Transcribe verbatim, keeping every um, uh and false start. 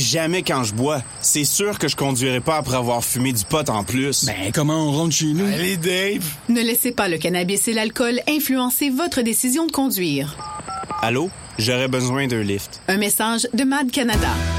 jamais quand je bois. C'est sûr que je conduirai pas après avoir fumé du pot en plus. Ben, comment on rentre chez nous? Allez, Dave! Ne laissez pas le cannabis et l'alcool influencer votre décision de conduire. Allô? J'aurais besoin d'un lift. Un message de Mad Canada.